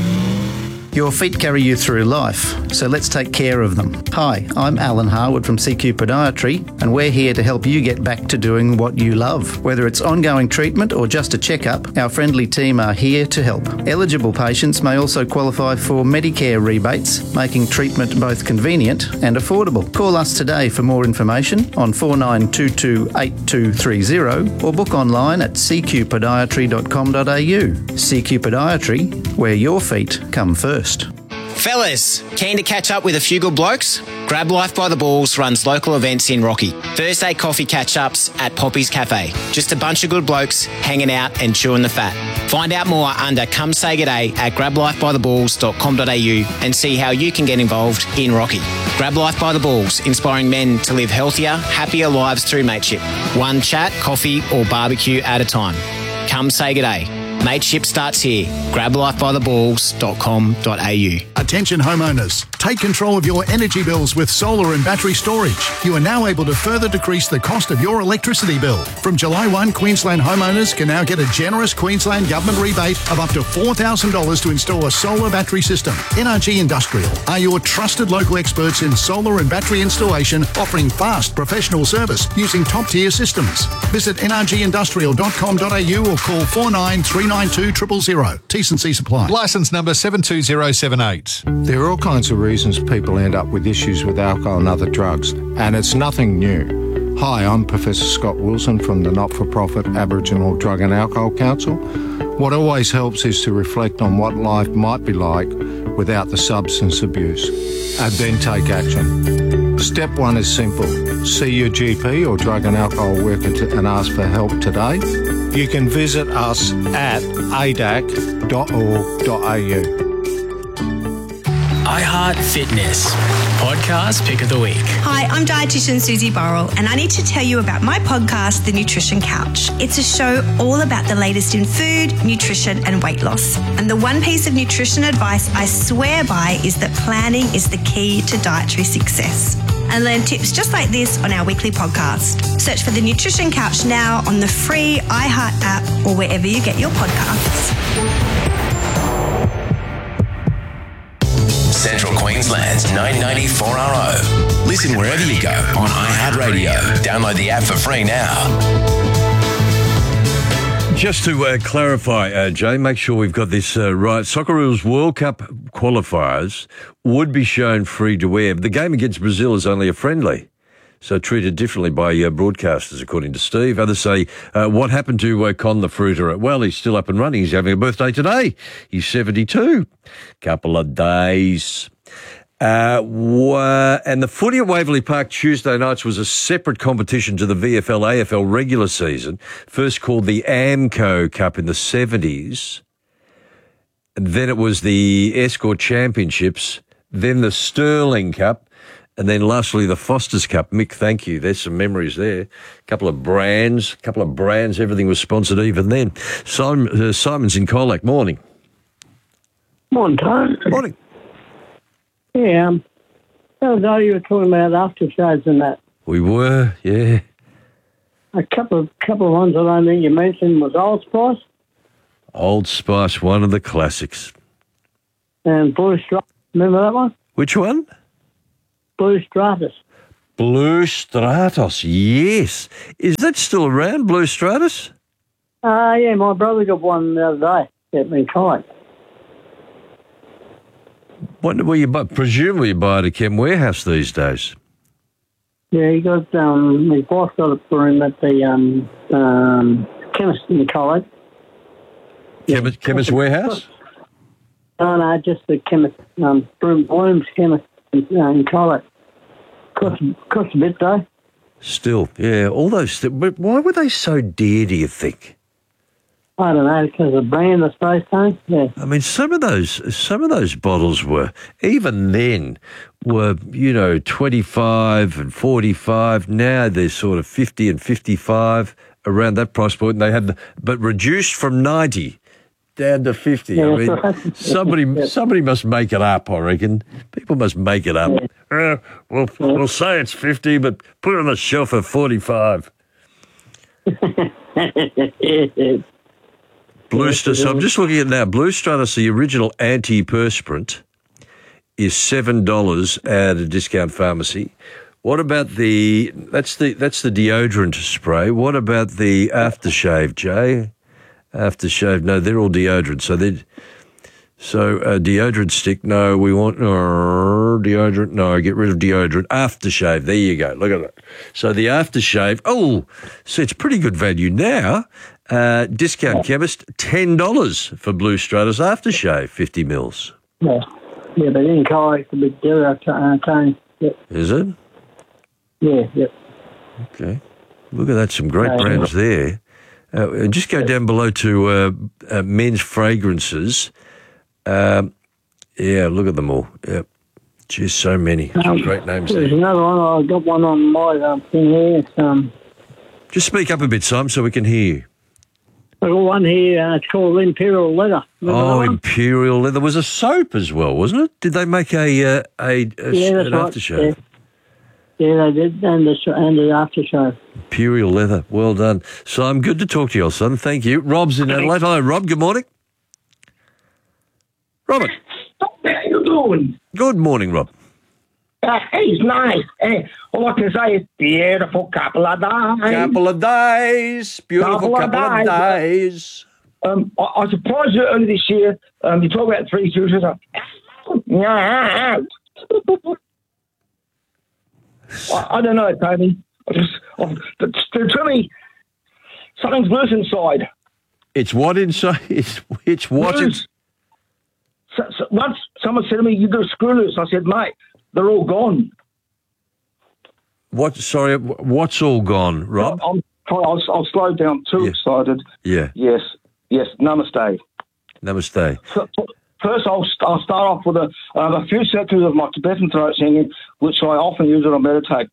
Your feet carry you through life, so let's take care of them. Hi, I'm Alan Harwood from C Q Podiatry, and we're here to help you get back to doing what you love. Whether it's ongoing treatment or just a checkup, our friendly team are here to help. Eligible patients may also qualify for Medicare rebates, making treatment both convenient and affordable. Call us today for more information on four nine two two eight two three zero or book online at c q podiatry dot com dot a u. C Q Podiatry, where your feet come first. Fellas, keen to catch up with a few good blokes? Grab Life by the Balls runs local events in Rocky. Thursday coffee catch-ups at Poppy's Cafe. Just a bunch of good blokes hanging out and chewing the fat. Find out more under Come Say G'day at grab life by the balls dot com dot a u and see how you can get involved in Rocky. Grab Life by the Balls, inspiring men to live healthier, happier lives through mateship. One chat, coffee or barbecue at a time. Come Say G'day. Mateship starts here. grab life by the balls dot com dot a u. Attention homeowners, take control of your energy bills with solar and battery storage. You are now able to further decrease the cost of your electricity bill. From July first, Queensland homeowners can now get a generous Queensland Government rebate of up to four thousand dollars to install a solar battery system. N R G Industrial are your trusted local experts in solar and battery installation, offering fast professional service using top-tier systems. Visit n r g industrial dot com dot a u or call four nine three nine two zero zero zero. T's and C's apply. Licence number seven two zero seven eight. There are all kinds of reasons people end up with issues with alcohol and other drugs, and it's nothing new. Hi, I'm Professor Scott Wilson from the not-for-profit Aboriginal Drug and Alcohol Council. What always helps is to reflect on what life might be like without the substance abuse, and then take action. Step one is simple. See your G P or drug and alcohol worker to, and ask for help today. You can visit us at a d a c dot org dot a u. iHeart Fitness, podcast pick of the week. Hi, I'm dietitian Susie Burrell, and I need to tell you about my podcast, The Nutrition Couch. It's a show all about the latest in food, nutrition, and weight loss. And the one piece of nutrition advice I swear by is that planning is the key to dietary success. And learn tips just like this on our weekly podcast. Search for The Nutrition Couch now on the free iHeart app or wherever you get your podcasts. Central Queensland's nine ninety four R O. Listen wherever you go on iHeartRadio. Download the app for free now. Just to uh, clarify, uh, Jay, make sure we've got this uh, right. Socceroos World Cup qualifiers would be shown free to air. The game against Brazil is only a friendly, so treated differently by uh, broadcasters, according to Steve. Others say, uh, what happened to uh, Con the Fruiterer? Well, he's still up and running. He's having a birthday today. He's seventy-two. Couple of days. Uh, wa- and the footy at Waverley Park Tuesday nights was a separate competition to the V F L A F L regular season, first called the AMCO Cup in the seventies. And then it was the Escort Championships, then the Sterling Cup, and then lastly the Foster's Cup. Mick, thank you. There's some memories there. A couple of brands, a couple of brands. Everything was sponsored even then. Simon, uh, Simon's in Colac. Morning. Morning, Tom. Morning. Yeah, um, the other day you were talking about aftershaves and that. We were, yeah. A couple of couple of ones I don't think you mentioned was Old Spice Old Spice, one of the classics. and Blue Stratus. Remember that one? Which one? Blue Stratus. Blue Stratus, yes. Is that still around, Blue Stratus? Uh, yeah, my brother got one the other day at me Colac. What will you buy? Presumably you buy it at Chem Warehouse these days. Yeah, he got, um, his wife got it for him at the um, um, chemist in Colac. Chemist, chemist Warehouse? No, no, just the chemist, um, Broom Bloom's chemist in, uh, in Colac. Cost, cost a bit though. Still, yeah, all those th- but why were they so dear, do you think? I don't know, because of the brand, I suppose, Tony. Yeah. I mean, some of those, some of those bottles were, even then, were, you know, twenty-five and forty-five. Now they're sort of fifty and fifty-five, around that price point. And they had, the, but reduced from ninety down to fifty. Yeah, I mean, right. somebody, Yeah. somebody must make it up, I reckon. People must make it up. Uh, we'll, we'll say it's fifty, but put it on the shelf at forty-five. Blue Stratus, so I'm just looking at it now. Blue Stratus, the original antiperspirant, is seven dollars at a discount pharmacy. What about the, that's the that's the deodorant spray. What about the aftershave, Jay? Aftershave, no, they're all deodorant. So they so uh, deodorant stick, no, we want uh, deodorant, no, get rid of deodorant. Aftershave, there you go. Look at that. So the aftershave, oh, so it's pretty good value now. Uh, discount chemist, ten dollars for Blue Stratus aftershave, fifty mils. Yeah, yeah, but in Colac it's a big deal, uh, Tony. Yep. Is it? Yeah, yep. Okay. Look at that, some great Uh, brands there. Uh, and just go down below to uh, uh, men's fragrances. Um, yeah, look at them all. Yep. Geez, so many. Some Um, great names There's there. another one, I got one on my um, thing here. It's, um, Just speak up a bit, Simon, so we can hear you. I got one here, uh, it's called Imperial Leather. Remember Oh, that one? Imperial Leather. There was a soap as well, wasn't it? Did they make a, uh, a, a Yeah, that's an right. aftershave? Yeah. yeah, they did, and the, sh- and the aftershave. Imperial Leather. Well done. Simon, good to talk to you, son. Thank you. Rob's in Adelaide. Hello, Rob. Good morning. Robert. How you doing? Good morning, Rob. Uh, it's nice. Hey, all I can say is beautiful couple of days. Couple of days. Beautiful couple, Couple of of days. Um, I, I was surprised that early this year, um, you talk about three choosers. Yeah. I, I don't know, Tony. I just, I, to, to me, something's loose inside. It's what inside? It's, it's what? Loose. So, so once someone said to me, you got a screw loose. I said, mate, they're all gone. What? Sorry, what's all gone, Rob? I'm, I'll, I'll slow down. Too excited. Yeah. Yes. Yes. Namaste. Namaste. So, first, I'll, I'll start off with a, um, a few sections of my Tibetan throat singing, which I often use when I meditate.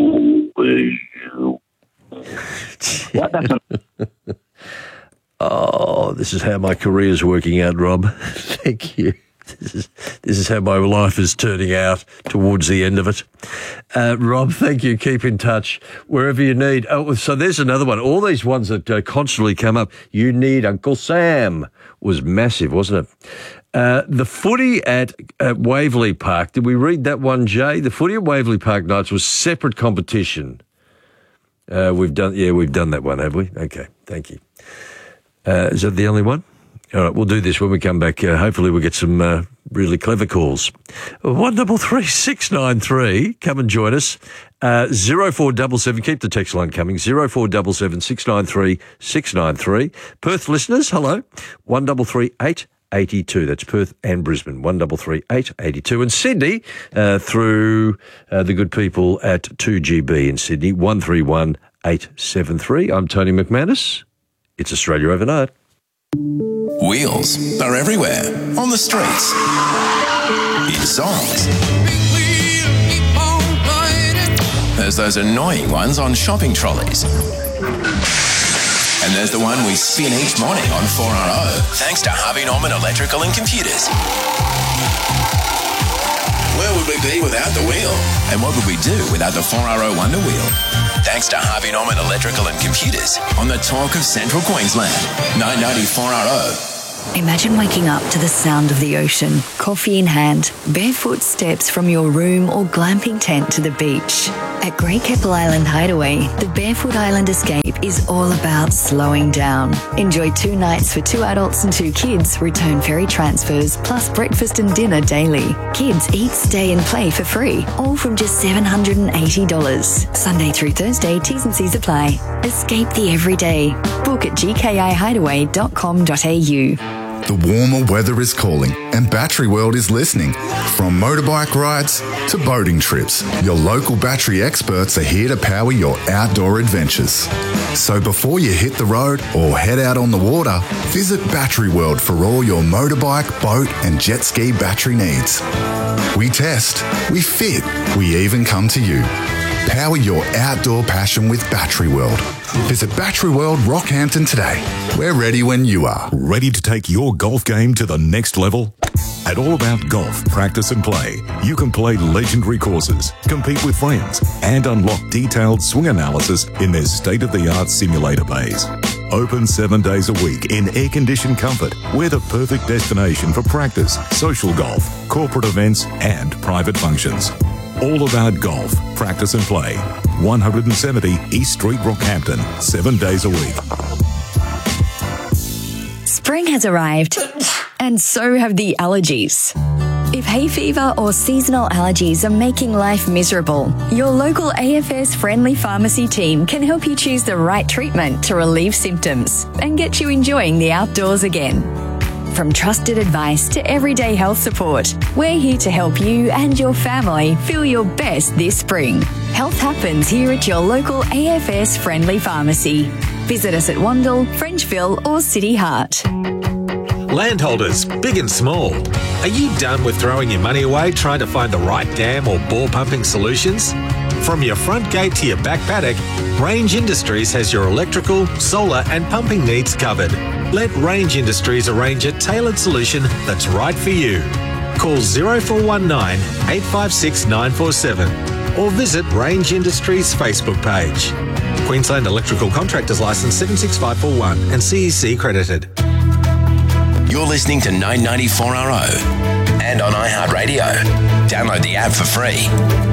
That, that's a, Oh, this is how my career's working out, Rob. Thank you. This is this is how my life is turning out towards the end of it. Uh, Rob, thank you. Keep in touch wherever you need. Oh, so there's another one. All these ones that uh, constantly come up. You need Uncle Sam was massive, wasn't it? Uh, the footy at, at Waverley Park. Did we read that one, Jay? The footy at Waverley Park nights was separate competition. Uh, we've done, yeah, we've done that one, have we? Okay, thank you. Uh, is that the only one? All right, we'll do this when we come back. Uh, hopefully we'll get some uh, really clever calls. One double three six nine three. Come and join us. Uh, zero four double seven. Keep the text line coming. Zero four double seven six nine three six nine three. Perth listeners, hello. One double three eight eighty-two. That's Perth and Brisbane, one three three eight eighty-two. And Sydney, uh, through uh, the good people at two G B in Sydney, one three one eight seven three. I'm Tony McManus. It's Australia Overnight. Wheels are everywhere, on the streets, in songs. There's those annoying ones on shopping trolleys. And there's the one we spin each morning on four R O, thanks to Harvey Norman Electrical and Computers. Where would we be without the wheel? And what would we do without the four R O Wonder Wheel? Thanks to Harvey Norman Electrical and Computers on the talk of Central Queensland. nine ninety four R O. Imagine waking up to the sound of the ocean, coffee in hand, barefoot steps from your room or glamping tent to the beach. At Great Keppel Island Hideaway, the Barefoot Island Escape is all about slowing down. Enjoy two nights for two adults and two kids, return ferry transfers, plus breakfast and dinner daily. Kids eat, stay and play for free, all from just seven hundred eighty dollars. Sunday through Thursday, T's and C's apply. Escape the everyday. Book at g k i hideaway dot com dot a u. The warmer weather is calling and Battery World is listening. From motorbike rides to boating trips, your local battery experts are here to power your outdoor adventures. So before you hit the road or head out on the water, visit Battery World for all your motorbike, boat and jet ski battery needs. We test, we fit, we even come to you. Power your outdoor passion with Battery World. Visit Battery World Rockhampton today. We're ready when you are. Ready to take your golf game to the next level? At All About Golf, Practice and Play, you can play legendary courses, compete with friends, and unlock detailed swing analysis in their state-of-the-art simulator bays. Open seven days a week in air-conditioned comfort. We're the perfect destination for practice, social golf, corporate events, and private functions. All About Golf, Practice and Play. one seventy East Street, Rockhampton. Seven days a week. Spring has arrived, and so have the allergies. If hay fever or seasonal allergies are making life miserable, your local A F S Friendly Pharmacy team can help you choose the right treatment to relieve symptoms and get you enjoying the outdoors again. From trusted advice to everyday health support, we're here to help you and your family feel your best this spring. Health happens here at your local A F S Friendly Pharmacy. Visit us at Wandle, Frenchville or City Heart. Landholders, big and small, are you done with throwing your money away trying to find the right dam or bore pumping solutions? From your front gate to your back paddock, Range Industries has your electrical, solar and pumping needs covered. Let Range Industries arrange a tailored solution that's right for you. Call zero four one nine, eight five six, nine four seven or visit Range Industries Facebook page. Queensland Electrical Contractors Licence seven six five four one and C E C credited. You're listening to nine ninety four R O and on iHeartRadio. Download the app for free.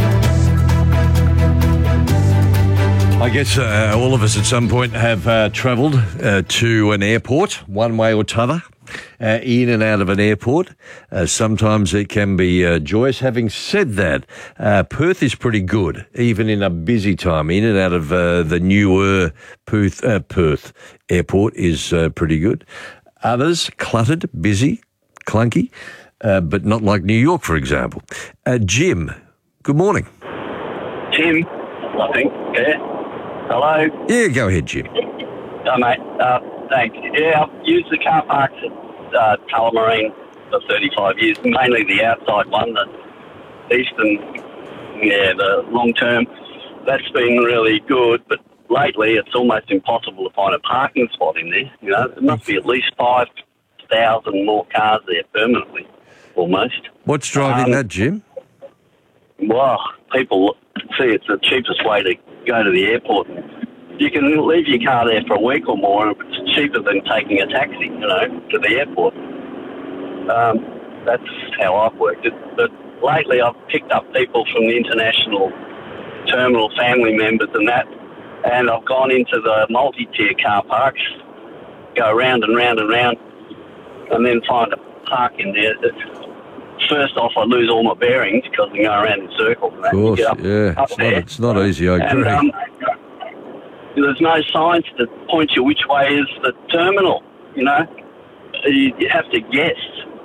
I guess uh, all of us at some point have uh, travelled uh, to an airport, one way or t'other, uh, in and out of an airport. Uh, sometimes it can be uh, joyous. Having said that, uh, Perth is pretty good, even in a busy time. In and out of uh, the newer Perth, uh, Perth airport is uh, pretty good. Others, cluttered, busy, clunky, uh, but not like New York, for example. Uh, Jim, good morning. Jim, I think, yeah. Hello? Yeah, go ahead, Jim. Oh, mate, uh, thanks. Yeah, I've used the car parks at uh, Tullamarine for thirty-five years, mainly the outside one, the eastern, yeah, the long term. That's been really good, but lately it's almost impossible to find a parking spot in there. You know, there must be at least five thousand more cars there permanently, almost. What's driving um, that, Jim? Well, people see it's the cheapest way to go to the airport. You can leave your car there for a week or more, and it's cheaper than taking a taxi, you know, to the airport. Um, that's how I've worked it. But lately I've picked up people from the international terminal, family members and that, and I've gone into the multi-tier car parks, go round and round and round, and then find a park in there. First off, I lose all my bearings because I go around in circles. And of course, up, yeah. Up it's, there. not, it's not easy, I agree. And, um, there's no signs that point you which way is the terminal, you know. You, you have to guess.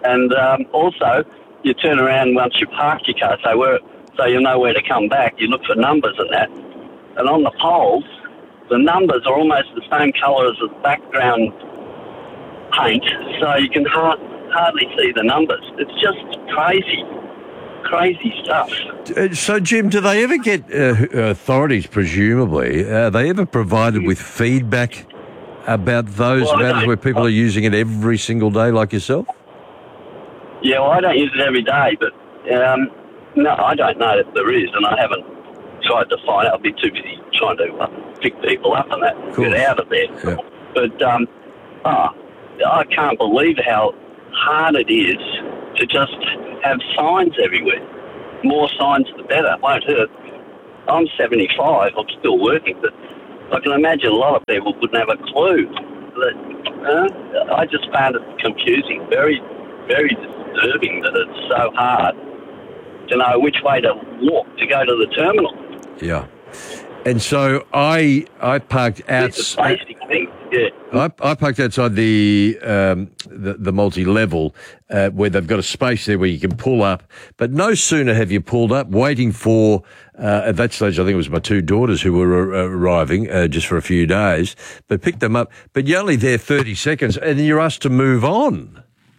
And um, also, you turn around once you park your car, so where, so you know where to come back. You look for numbers and that. And on the poles, the numbers are almost the same colour as the background paint, so you can ha- hardly see the numbers. It's just crazy, crazy stuff. Uh, So, Jim, do they ever get, uh, authorities, presumably, are they ever provided with feedback about those Well, I matters don't- where people are using it every single day like yourself? Yeah, well, I don't use it every day, but um, no, I don't know if there is, and I haven't tried to find out. I'll be too busy trying to uh, pick people up and that, get out of there. Yeah. But um, oh, I can't believe how hard it is to just have signs everywhere. More signs, the better. It won't hurt. I'm seventy-five. I'm still working, but I can imagine a lot of people wouldn't have a clue. But, uh, I just found it confusing, very, very disturbing that it's so hard to know which way to walk to go to the terminal. Yeah. And so I I parked It's a outside. basic thing, yeah. I, I parked outside the um, the, the multi-level uh, where they've got a space there where you can pull up. But no sooner have you pulled up, waiting for, uh, at that stage, I think it was my two daughters who were uh, arriving uh, just for a few days, but picked them up. But you're only there thirty seconds and then you're asked to move on.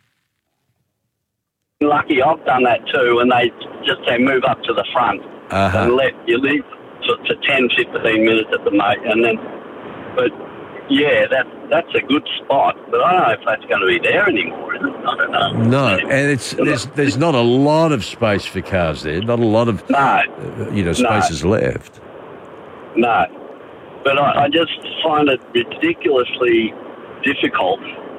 Lucky I've done that too, and they just say move up to the front Uh-huh. and let you leave for, for ten, fifteen minutes at the mate, and then, but yeah, that that's a good spot, but I don't know if that's going to be there anymore, is it? I don't know. No, and it's there's there's not a lot of space for cars there, not a lot of no, uh, you know spaces no. left. No, but I, I just find it ridiculously difficult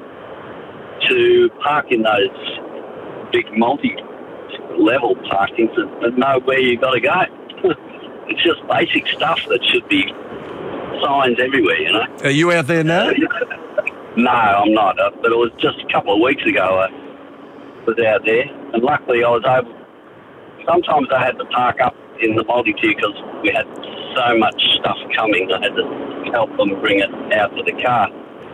to park in those big multi-level parkings and, and know where you've got to go. It's just basic stuff that should be signs everywhere, you know. Are you out there now? No, I'm not. Uh, but it was just a couple of weeks ago I was out there, and luckily I was able. Sometimes I had to park up in the multi-tier because we had so much stuff coming. I had to help them bring it out to the car.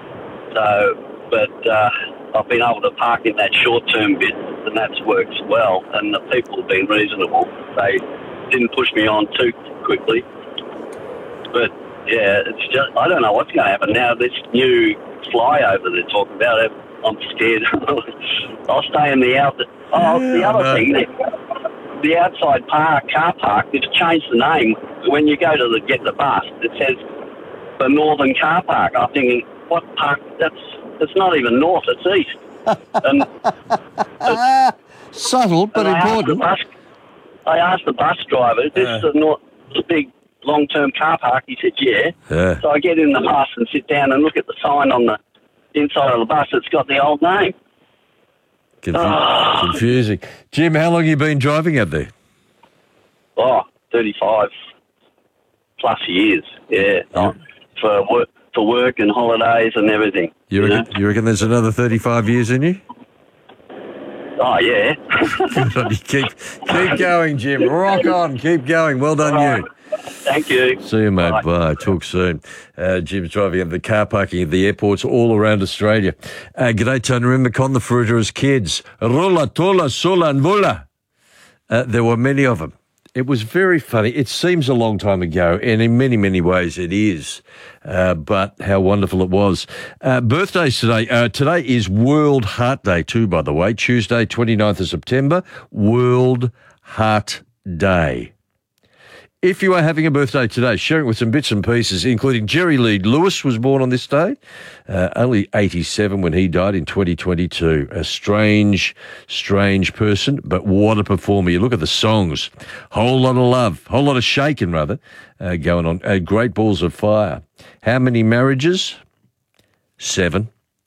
So, but uh, I've been able to park in that short-term bit, and that's worked well. And the people have been reasonable. They didn't push me on too quickly. But yeah, it's just I don't know what's going to happen now. This new flyover they're talking about, I'm scared. I'll stay in the out. Oh, the other thing, the outside park car park. They've changed the name. When you go to the get the bus, it says the Northern Car Park. I'm thinking, what park? That's it's not even north. It's east. And it's, subtle but and I asked the important. bus- I asked the bus driver, "Is this Uh. the north, the big long-term car park?" He said, "Yeah." Yeah. So I get in the bus and sit down and look at the sign on the inside of the bus. It's got the old name. Confu- Confusing. Jim, how long have you been driving out there? Oh, thirty-five plus years. Yeah, Oh, for work, for work and holidays and everything. You you know? reckon, you reckon there's another thirty-five years in you? Oh yeah. Good on you. keep keep going, Jim. Rock on. Keep going. Well done, you. Thank you. See you, mate. Bye. Talk soon. Uh, Jim's driving at the car parking at the airports all around Australia. Uh, G'day, Tony. Remember Con the Fruiterers kids? Rula, Tola, Sula and Vula. Uh, there were many of them. It was very funny. It seems a long time ago, and in many, many ways it is. Uh, but how wonderful it was. Uh, birthdays today. Uh, today is World Heart Day too, by the way. Tuesday, twenty-ninth of September, World Heart Day. If you are having a birthday today, sharing it with some bits and pieces, including Jerry Lee Lewis was born on this day, uh, only eighty-seven when he died in twenty twenty-two. A strange, strange person, but what a performer. You look at the songs, whole lot of love, whole lot of shaking rather, uh, going on. Uh, Great Balls of Fire. How many marriages? Seven.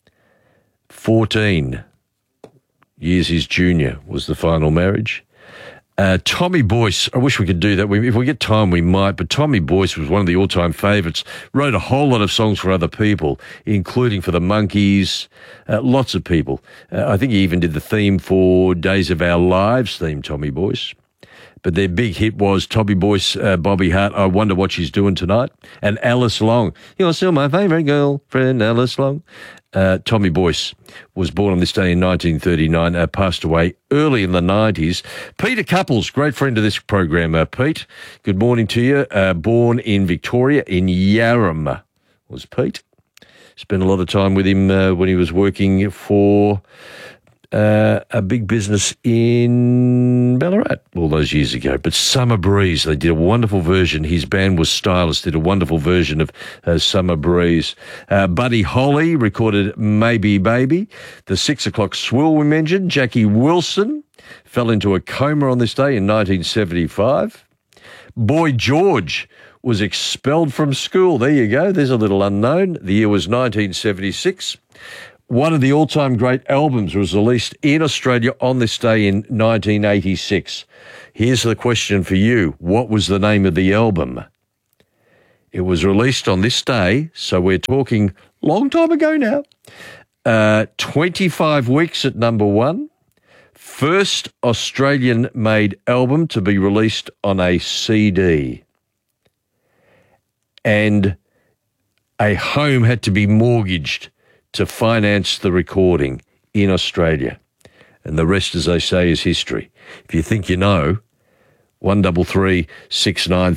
Fourteen years his junior was the final marriage. Uh, Tommy Boyce, I wish we could do that. We, if we get time, we might. But Tommy Boyce was one of the all-time favourites. Wrote a whole lot of songs for other people, including for the Monkees, uh, lots of people. Uh, I think he even did the theme for Days of Our Lives theme, Tommy Boyce. But their big hit was Tommy Boyce, uh, Bobby Hart, I Wonder What She's Doing Tonight, and Alice Long. You're still my favourite girlfriend, Alice Long. Uh, Tommy Boyce was born on this day in nineteen thirty-nine, uh, passed away early in the nineties. Peter Couples, great friend of this program, uh, Pete. Good morning to you. Uh, born in Victoria, in Yarram, was Pete. Spent a lot of time with him uh, when he was working for uh, a big business in Ballarat all those years ago. But Summer Breeze, they did a wonderful version. His band was Stylus, did a wonderful version of uh, Summer Breeze. Uh, Buddy Holly recorded Maybe Baby. The Six O'Clock Swill we mentioned. Jackie Wilson fell into a coma on this day in nineteen seventy-five. Boy George was expelled from school. There you go. There's a little unknown. The year was nineteen seventy-six. One of the all-time great albums was released in Australia on this day in nineteen eighty-six. Here's the question for you. What was the name of the album? It was released on this day, so we're talking long time ago now. Uh, twenty-five weeks at number one. First Australian-made album to be released on a C D. And a home had to be mortgaged to finance the recording in Australia. And the rest, as they say, is history. If you think you know, one double three six nine